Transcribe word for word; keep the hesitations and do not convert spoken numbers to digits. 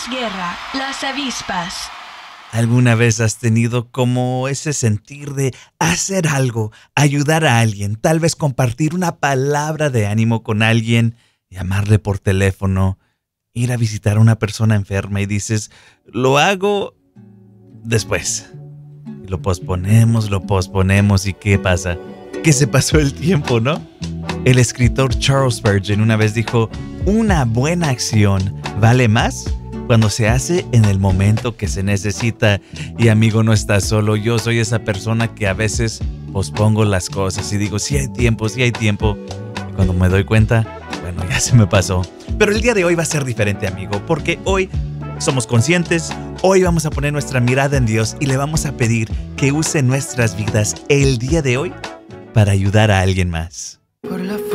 Posguerra, las avispas. ¿Alguna vez has tenido como ese sentir de hacer algo, ayudar a alguien, tal vez compartir una palabra de ánimo con alguien, llamarle por teléfono, ir a visitar a una persona enferma y dices, lo hago después? Y lo posponemos, lo posponemos y ¿qué pasa? Que se pasó el tiempo, ¿no? El escritor Charles Spurgeon una vez dijo, una buena acción vale más cuando se hace en el momento que se necesita. Y amigo, no estás solo. Yo soy esa persona que a veces pospongo las cosas y digo, sí hay tiempo, sí hay tiempo. Y cuando me doy cuenta, bueno, ya se me pasó. Pero el día de hoy va a ser diferente, amigo, porque hoy somos conscientes, hoy vamos a poner nuestra mirada en Dios y le vamos a pedir que use nuestras vidas el día de hoy para ayudar a alguien más. Por la